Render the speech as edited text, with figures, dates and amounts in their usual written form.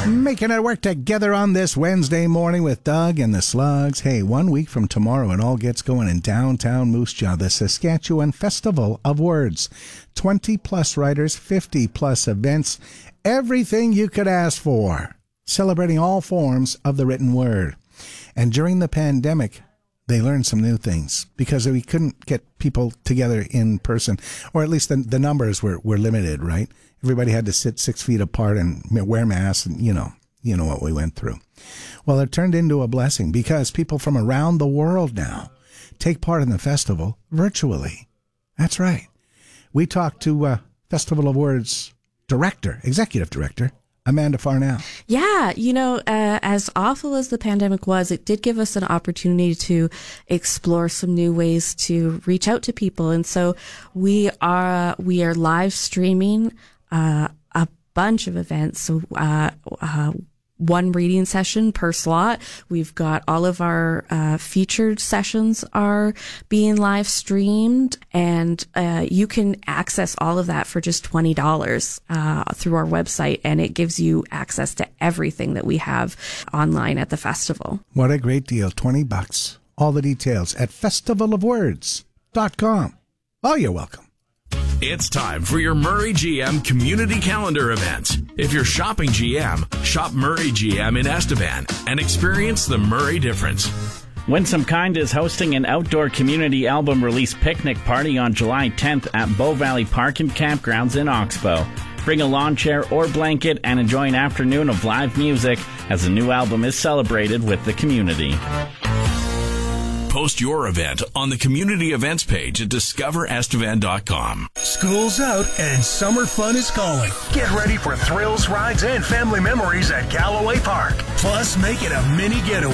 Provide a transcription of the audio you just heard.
Making it work together on this Wednesday morning with Doug and the Slugs. Hey, 1 week from tomorrow, it all gets going in downtown Moose Jaw, the Saskatchewan Festival of Words. 20-plus writers, 50-plus events, everything you could ask for, celebrating all forms of the written word. And during the pandemic, they learned some new things because we couldn't get people together in person, or at least the numbers were limited, right? Everybody had to sit 6 feet apart and wear masks, and you know what we went through. Well, it turned into a blessing because people from around the world now take part in the festival virtually. That's right. We talked to Festival of Words executive director, Amanda Farnell. Yeah, as awful as the pandemic was, it did give us an opportunity to explore some new ways to reach out to people. And so we are live streaming a bunch of events. So one reading session per slot. We've got all of our featured sessions are being live streamed, and you can access all of that for just $20 through our website, and it gives you access to everything that we have online at the festival. What a great deal. $20. All the details at festivalofwords.com. Oh, you're welcome. It's time for your Murray GM community calendar events. If you're shopping GM, shop Murray GM in Estevan and experience the Murray difference. Winsome Kind is hosting an outdoor community album release picnic party on July 10th at Bow Valley Park and Campgrounds in Oxbow. Bring a lawn chair or blanket and enjoy an afternoon of live music as the new album is celebrated with the community. Post your event on the community events page at discoverestevan.com. School's out and summer fun is calling. Get ready for thrills, rides, and family memories at Galloway Park. Plus, make it a mini getaway